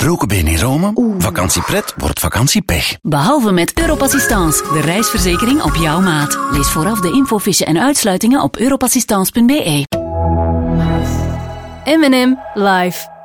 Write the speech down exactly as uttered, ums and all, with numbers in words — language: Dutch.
gebroken been in Rome? Vakantiepret wordt vakantiepech. Behalve met Europassistance, de reisverzekering op jouw maat. Lees vooraf de infofiche en uitsluitingen op europassistance punt be. M en M live.